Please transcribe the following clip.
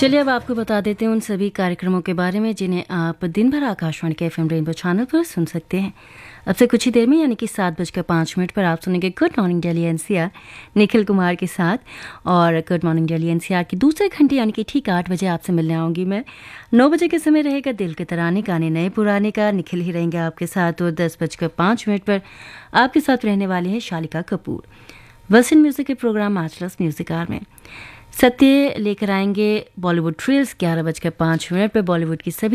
चलिए अब आपको बता देते हैं उन सभी कार्यक्रमों के बारे में जिन्हें आप दिन भर आकाशवाणी के FM रेनबो चैनल पर सुन सकते हैं। अब से कुछ ही देर में यानी कि 7:05 पर आप सुनेंगे good morning Delhi NCR Nikhil Kumar के साथ, और गुड मॉर्निंग दिल्ली एनसीआर की दूसरे घंटे यानी कि ठीक 8 बजे आपसे मिलने आऊंगी मैं। 9 बजे के समय रहेगा दिल के तराने गाने नए पुराने का, निखिल ही रहेंगे आपके साथ, और 10:05 पर आपके साथ रहने वाले हैं शालिका कपूर। वसन म्यूजिक के प्रोग्राम आचलस म्यूजिक आर में सत्य लेकर आएंगे बॉलीवुड ट्रिल्स। 11:05 पर बॉलीवुड की सभी